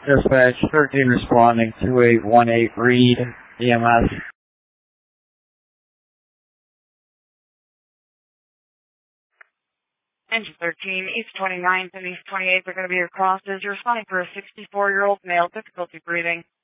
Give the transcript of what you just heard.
Dispatch 13 responding 2818 Reed EMS. Engine 13, East 29th and East 28th are going to be your crosses. You're responding for a 64-year-old male, difficulty breathing.